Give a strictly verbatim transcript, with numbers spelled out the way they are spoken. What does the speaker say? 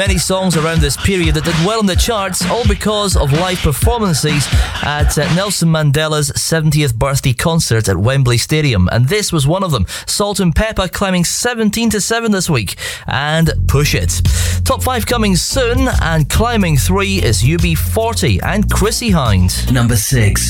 Many songs around this period that did well in the charts, all because of live performances at uh, Nelson Mandela's seventieth birthday concert at Wembley Stadium. And this was one of them. Salt and Pepper climbing seventeen to seven this week. And Push It. Top five coming soon, and climbing three is U B forty and Chrissy Hind. Number six.